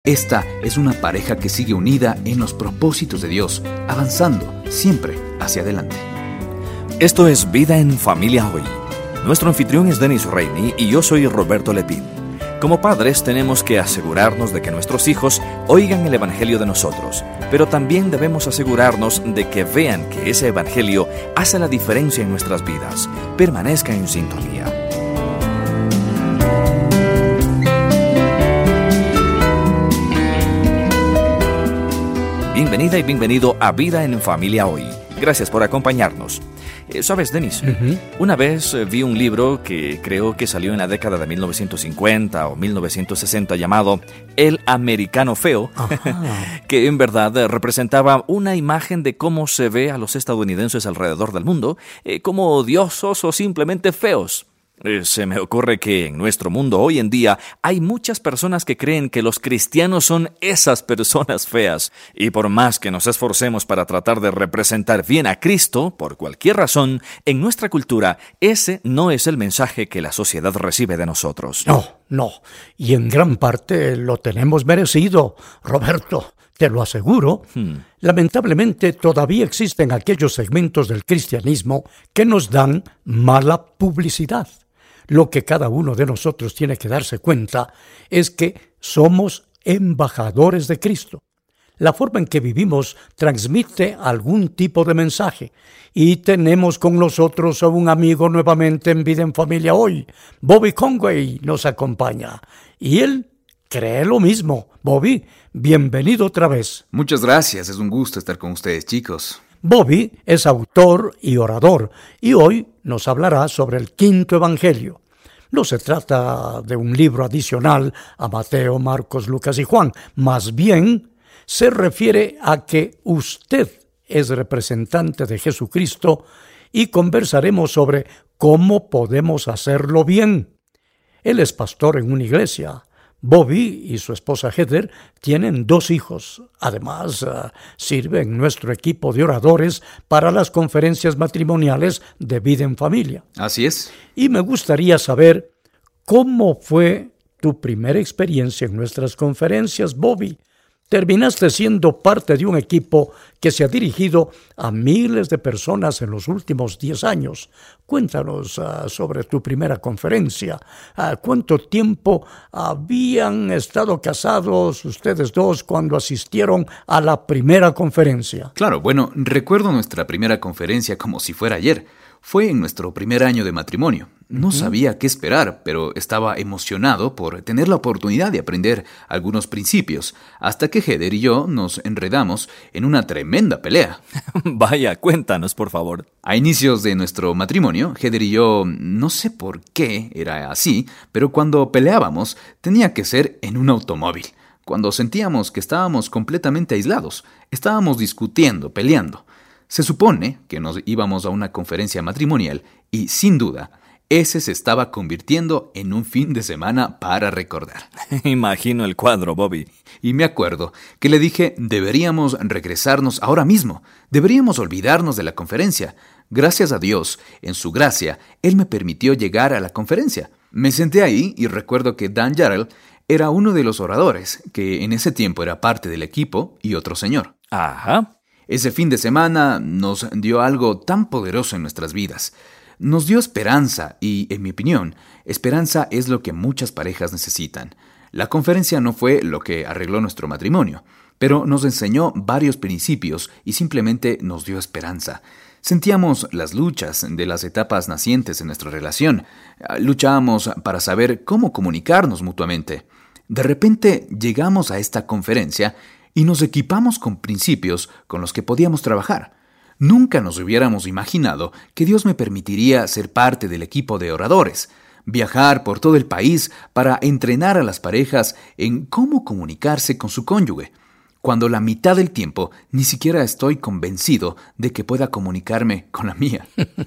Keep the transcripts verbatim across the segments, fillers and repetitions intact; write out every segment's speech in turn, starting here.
Esta es una pareja que sigue unida en los propósitos de Dios, avanzando siempre hacia adelante. Esto es Vida en Familia Hoy. Nuestro anfitrión es Denis Reini y yo soy Roberto Lepín. Como padres tenemos que asegurarnos de que nuestros hijos oigan el Evangelio de nosotros, pero también debemos asegurarnos de que vean que ese Evangelio hace la diferencia en nuestras vidas. Permanezcan en sintonía. Bienvenida y bienvenido a Vida en Familia Hoy. Gracias por acompañarnos. Eh, ¿Sabes, Denis? Uh-huh. Una vez eh, vi un libro que creo que salió en la década de mil novecientos cincuenta o mil novecientos sesenta llamado El Americano Feo, que en verdad eh, representaba una imagen de cómo se ve a los estadounidenses alrededor del mundo, eh, como odiosos o simplemente feos. Eh, se me ocurre que en nuestro mundo hoy en día hay muchas personas que creen que los cristianos son esas personas feas. Y por más que nos esforcemos para tratar de representar bien a Cristo, por cualquier razón, en nuestra cultura, ese no es el mensaje que la sociedad recibe de nosotros. No, no. Y en gran parte lo tenemos merecido, Roberto. Te lo aseguro. Hmm. Lamentablemente todavía existen aquellos segmentos del cristianismo que nos dan mala publicidad. Lo que cada uno de nosotros tiene que darse cuenta es que somos embajadores de Cristo. La forma en que vivimos transmite algún tipo de mensaje. Y tenemos con nosotros a un amigo nuevamente en Vida en Familia Hoy. Bobby Conway nos acompaña. Y él cree lo mismo. Bobby, bienvenido otra vez. Muchas gracias, es un gusto estar con ustedes, chicos. Bobby es autor y orador, y hoy nos hablará sobre el quinto evangelio. No se trata de un libro adicional a Mateo, Marcos, Lucas y Juan. Más bien, se refiere a que usted es representante de Jesucristo y conversaremos sobre cómo podemos hacerlo bien. Él es pastor en una iglesia. Bobby y su esposa Heather tienen dos hijos. Además, uh, sirve en nuestro equipo de oradores para las conferencias matrimoniales de Vida en Familia. Así es. Y me gustaría saber cómo fue tu primera experiencia en nuestras conferencias, Bobby. Terminaste siendo parte de un equipo que se ha dirigido a miles de personas en los últimos diez años. Cuéntanos uh, sobre tu primera conferencia. Uh, ¿Cuánto tiempo habían estado casados ustedes dos cuando asistieron a la primera conferencia? Claro, bueno, recuerdo nuestra primera conferencia como si fuera ayer. Fue en nuestro primer año de matrimonio. No uh-huh. sabía qué esperar, pero estaba emocionado por tener la oportunidad de aprender algunos principios, hasta que Heather y yo nos enredamos en una tremenda pelea. Vaya, cuéntanos, por favor. A inicios de nuestro matrimonio, Heather y yo, no sé por qué era así, pero cuando peleábamos tenía que ser en un automóvil. Cuando sentíamos que estábamos completamente aislados, estábamos discutiendo, peleando. Se supone que nos íbamos a una conferencia matrimonial y, sin duda, ese se estaba convirtiendo en un fin de semana para recordar. Imagino el cuadro, Bobby. Y me acuerdo que le dije, deberíamos regresarnos ahora mismo. Deberíamos olvidarnos de la conferencia. Gracias a Dios, en su gracia, Él me permitió llegar a la conferencia. Me senté ahí y recuerdo que Dan Jarrell era uno de los oradores, que en ese tiempo era parte del equipo, y otro señor. Ajá. Ese fin de semana nos dio algo tan poderoso en nuestras vidas. Nos dio esperanza y, en mi opinión, esperanza es lo que muchas parejas necesitan. La conferencia no fue lo que arregló nuestro matrimonio, pero nos enseñó varios principios y simplemente nos dio esperanza. Sentíamos las luchas de las etapas nacientes en nuestra relación. Luchábamos para saber cómo comunicarnos mutuamente. De repente llegamos a esta conferencia y nos equipamos con principios con los que podíamos trabajar. Nunca nos hubiéramos imaginado que Dios me permitiría ser parte del equipo de oradores, viajar por todo el país para entrenar a las parejas en cómo comunicarse con su cónyuge. cuando la mitad del tiempo ni siquiera estoy convencido de que pueda comunicarme con la mía.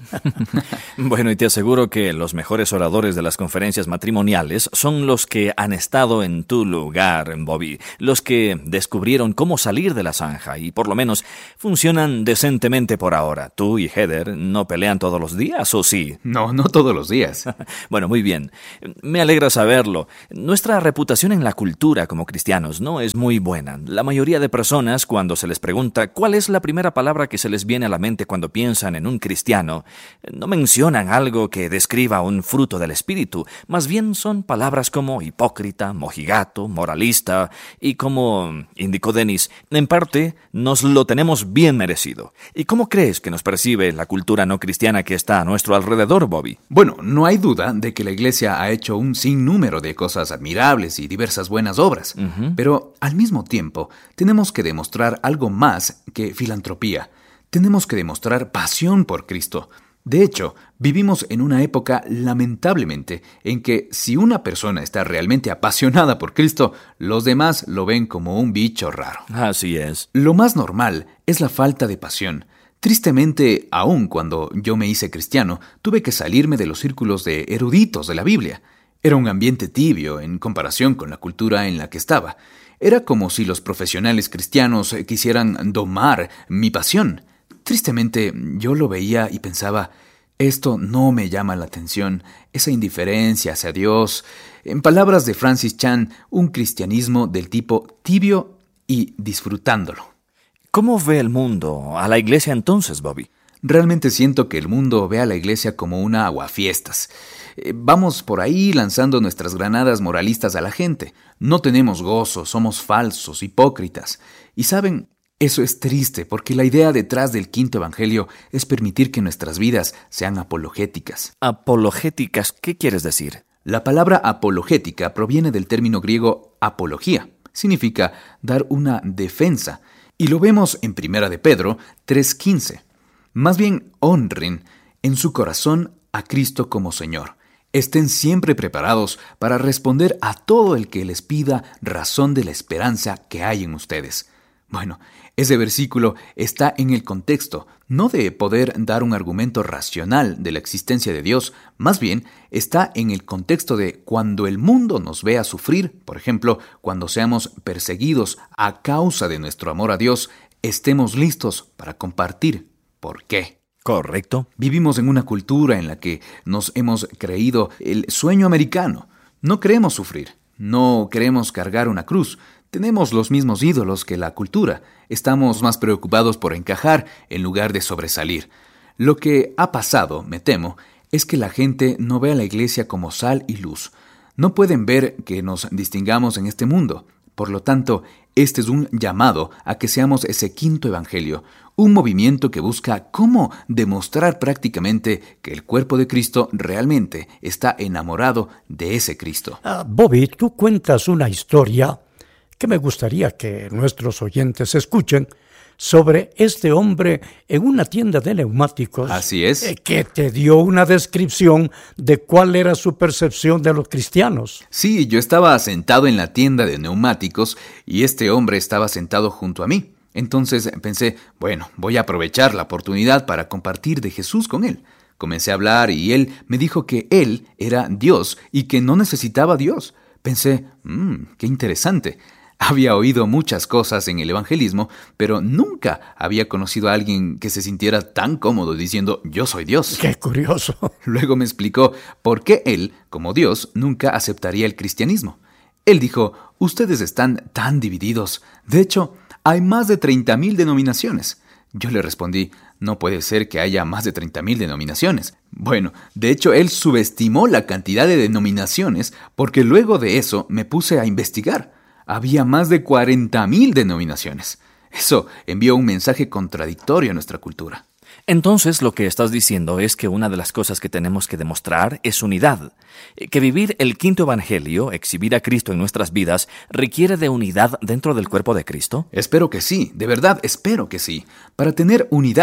Bueno, y te aseguro que los mejores oradores de las conferencias matrimoniales son los que han estado en tu lugar, Bobby, los que descubrieron cómo salir de la zanja y por lo menos funcionan decentemente por ahora. ¿Tú y Heather no pelean todos los días, o sí? No, no todos los días. Bueno, muy bien. Me alegra saberlo. Nuestra reputación en la cultura como cristianos no es muy buena. La mayoría de personas, cuando se les pregunta cuál es la primera palabra que se les viene a la mente cuando piensan en un cristiano, no mencionan algo que describa un fruto del espíritu. Más bien son palabras como hipócrita, mojigato, moralista, y como indicó Dennis, en parte nos lo tenemos bien merecido. ¿Y cómo crees que nos percibe la cultura no cristiana que está a nuestro alrededor, Bobby? Bueno, no hay duda de que la Iglesia ha hecho un sinnúmero de cosas admirables y diversas buenas obras, uh-huh. pero al mismo tiempo tenemos que demostrar algo más que filantropía. Tenemos que demostrar pasión por Cristo. De hecho, vivimos en una época, lamentablemente, en que si una persona está realmente apasionada por Cristo, los demás lo ven como un bicho raro. Así es. Lo más normal es la falta de pasión. Tristemente, aún cuando yo me hice cristiano, tuve que salirme de los círculos de eruditos de la Biblia. Era un ambiente tibio en comparación con la cultura en la que estaba. Era como si los profesionales cristianos quisieran domar mi pasión. Tristemente, yo lo veía y pensaba, esto no me llama la atención, esa indiferencia hacia Dios. En palabras de Francis Chan, un cristianismo del tipo tibio y disfrutándolo. ¿Cómo ve el mundo a la iglesia entonces, Bobby? Realmente siento que el mundo ve a la iglesia como una aguafiestas. Eh, vamos por ahí lanzando nuestras granadas moralistas a la gente. No tenemos gozo, somos falsos, hipócritas. Y saben, eso es triste porque la idea detrás del quinto evangelio es permitir que nuestras vidas sean apologéticas. ¿Apologéticas? ¿Qué quieres decir? La palabra apologética proviene del término griego apología. Significa dar una defensa. Y lo vemos en Primera de Pedro tres quince. Más bien, honren en su corazón a Cristo como Señor. Estén siempre preparados para responder a todo el que les pida razón de la esperanza que hay en ustedes. Bueno, ese versículo está en el contexto, no de poder dar un argumento racional de la existencia de Dios, más bien está en el contexto de cuando el mundo nos vea sufrir, por ejemplo, cuando seamos perseguidos a causa de nuestro amor a Dios, estemos listos para compartir. ¿Por qué? Correcto. Vivimos en una cultura en la que nos hemos creído el sueño americano. No queremos sufrir, no queremos cargar una cruz. Tenemos los mismos ídolos que la cultura. Estamos más preocupados por encajar en lugar de sobresalir. Lo que ha pasado, me temo, es que la gente no ve a la iglesia como sal y luz. No pueden ver que nos distingamos en este mundo. Por lo tanto, este es un llamado a que seamos ese quinto evangelio, un movimiento que busca cómo demostrar prácticamente que el cuerpo de Cristo realmente está enamorado de ese Cristo. Uh, Bobby, tú cuentas una historia que me gustaría que nuestros oyentes escuchen sobre este hombre en una tienda de neumáticos. Así es. Eh, que te dio una descripción de cuál era su percepción de los cristianos. Sí, yo estaba sentado en la tienda de neumáticos y este hombre estaba sentado junto a mí. Entonces pensé, bueno, voy a aprovechar la oportunidad para compartir de Jesús con él. Comencé a hablar y él me dijo que él era Dios y que no necesitaba a Dios. Pensé, mmm, qué interesante. Había oído muchas cosas en el evangelismo, pero nunca había conocido a alguien que se sintiera tan cómodo diciendo, yo soy Dios. ¡Qué curioso! Luego me explicó por qué él, como Dios, nunca aceptaría el cristianismo. Él dijo, ustedes están tan divididos. De hecho, hay más de treinta mil denominaciones. Yo le respondí, no puede ser que haya más de treinta mil denominaciones. Bueno, de hecho, él subestimó la cantidad de denominaciones porque luego de eso me puse a investigar. Había más de cuarenta mil denominaciones. Eso envió un mensaje contradictorio a nuestra cultura. Entonces, lo que estás diciendo es que una de las cosas que tenemos que demostrar es unidad. Que vivir el quinto evangelio, exhibir a Cristo en nuestras vidas, requiere de unidad dentro del cuerpo de Cristo. Espero que sí, de verdad espero que sí. Para tener unidad,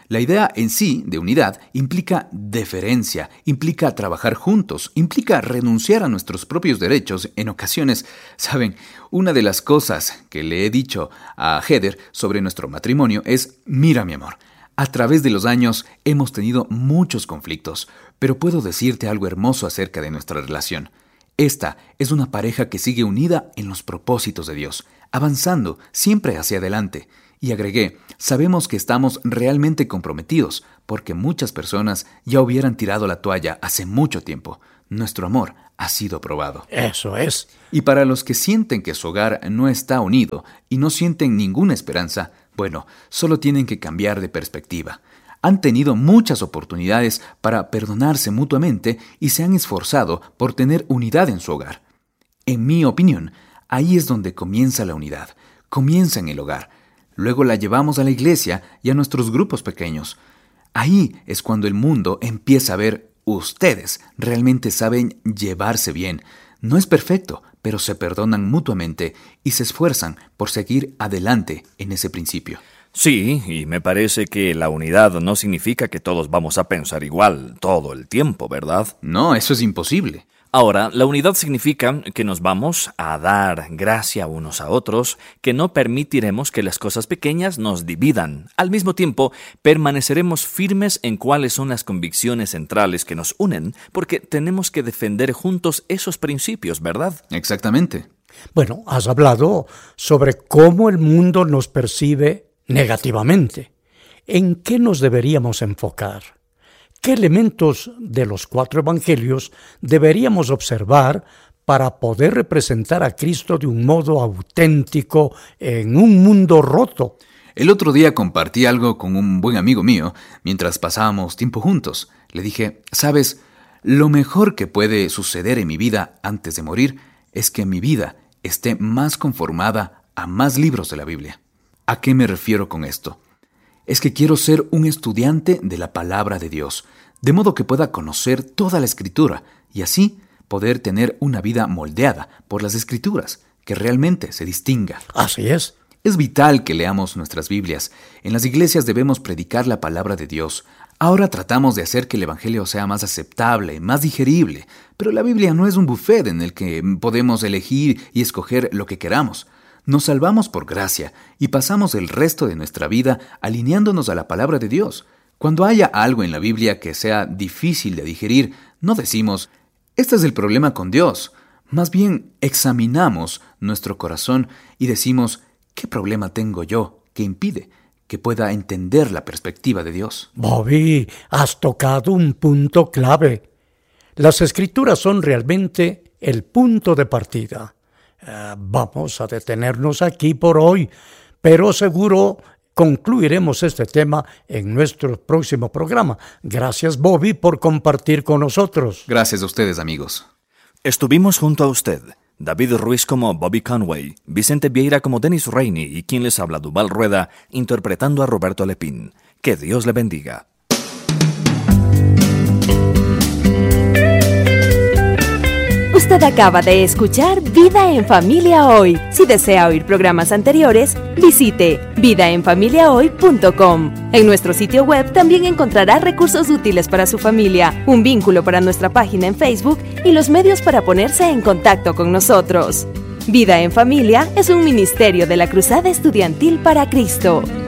La idea en sí de unidad implica deferencia, implica trabajar juntos, implica renunciar a nuestros propios derechos. En ocasiones, saben, una de las cosas que le he dicho a Heather sobre nuestro matrimonio es: mira, mi amor, a través de los años hemos tenido muchos conflictos, pero puedo decirte algo hermoso acerca de nuestra relación. Esta es una pareja que sigue unida en los propósitos de Dios, avanzando siempre hacia adelante. Y agregué, sabemos que estamos realmente comprometidos, porque muchas personas ya hubieran tirado la toalla hace mucho tiempo. Nuestro amor ha sido probado. Eso es. Y para los que sienten que su hogar no está unido y no sienten ninguna esperanza, bueno, solo tienen que cambiar de perspectiva. Han tenido muchas oportunidades para perdonarse mutuamente y se han esforzado por tener unidad en su hogar. En mi opinión, ahí es donde comienza la unidad. Comienza en el hogar. Luego la llevamos a la iglesia y a nuestros grupos pequeños. Ahí es cuando el mundo empieza a ver: ustedes realmente saben llevarse bien. No es perfecto, pero se perdonan mutuamente y se esfuerzan por seguir adelante en ese principio. Sí, y me parece que la unidad no significa que todos vamos a pensar igual todo el tiempo, ¿verdad? No, eso es imposible. Ahora, la unidad significa que nos vamos a dar gracia unos a otros, que no permitiremos que las cosas pequeñas nos dividan. Al mismo tiempo, permaneceremos firmes en cuáles son las convicciones centrales que nos unen, porque tenemos que defender juntos esos principios, ¿verdad? Exactamente. Bueno, has hablado sobre cómo el mundo nos percibe negativamente. ¿En qué nos deberíamos enfocar? ¿Qué elementos de los cuatro evangelios deberíamos observar para poder representar a Cristo de un modo auténtico en un mundo roto? El otro día compartí algo con un buen amigo mío mientras pasábamos tiempo juntos. Le dije: ¿sabes? Lo mejor que puede suceder en mi vida antes de morir es que mi vida esté más conformada a más libros de la Biblia. ¿A qué me refiero con esto? Es que quiero ser un estudiante de la palabra de Dios, de modo que pueda conocer toda la Escritura y así poder tener una vida moldeada por las Escrituras, que realmente se distinga. Así es. Es vital que leamos nuestras Biblias. En las iglesias debemos predicar la palabra de Dios. Ahora tratamos de hacer que el Evangelio sea más aceptable, más digerible, pero la Biblia no es un buffet en el que podemos elegir y escoger lo que queramos. Nos salvamos por gracia y pasamos el resto de nuestra vida alineándonos a la palabra de Dios. Cuando haya algo en la Biblia que sea difícil de digerir, no decimos: este es el problema con Dios. Más bien, examinamos nuestro corazón y decimos: ¿qué problema tengo yo que impide que pueda entender la perspectiva de Dios? Bobby, has tocado un punto clave. Las Escrituras son realmente el punto de partida. Uh, vamos a detenernos aquí por hoy, pero seguro concluiremos este tema en nuestro próximo programa. Gracias, Bobby, por compartir con nosotros. Gracias a ustedes, amigos. Estuvimos junto a usted, David Ruiz como Bobby Conway, Vicente Vieira como Dennis Rainey y quien les habla, Duval Rueda, interpretando a Roberto Lepín. Que Dios le bendiga. Usted acaba de escuchar Vida en Familia Hoy. Si desea oír programas anteriores, visite vida en familia hoy punto com. En nuestro sitio web también encontrará recursos útiles para su familia, un vínculo para nuestra página en Facebook y los medios para ponerse en contacto con nosotros. Vida en Familia es un ministerio de la Cruzada Estudiantil para Cristo.